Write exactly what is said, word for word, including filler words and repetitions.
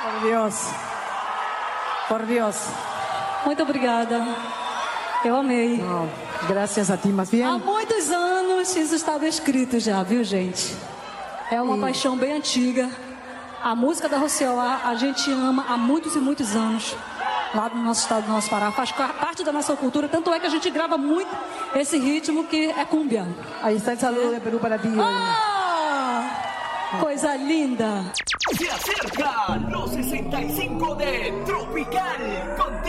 Por Deus. Por Deus. Muito obrigada. Eu amei. Oh, graças a ti, mas bem. Há muitos anos isso estava escrito já, viu, gente? É uma e... paixão bem antiga. A música da Rocioá a gente ama há muitos e muitos anos. Lá no nosso estado, do nosso Pará. Faz parte da nossa cultura. Tanto é que a gente grava muito esse ritmo que é cúmbia. Aí está o saludo de Peru para ti. Ah, coisa linda. Se acerca los sesenta y cinco de Tropical.